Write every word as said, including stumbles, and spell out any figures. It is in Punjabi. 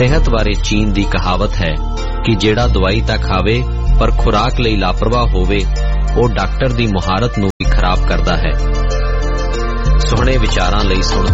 ਸਿਹਤ ਬਾਰੇ ਚੀਨ ਦੀ ਕਹਾਵਤ ਹੈ ਕਿ ਜਿਹੜਾ ਦਵਾਈ ਤਾਂ ਖਾਵੇ ਪਰ ਖੁਰਾਕ ਲਈ ਲਾਪਰਵਾਹ ਹੋਵੇ ਉਹ ਡਾਕਟਰ ਦੀ ਮੁਹਾਰਤ ਨੂੰ ਵੀ ਖਰਾਬ ਕਰਦਾ ਹੈ। ਸੁਹਣੇ ਵਿਚਾਰਾਂ ਲਈ ਸੁਣਦੇ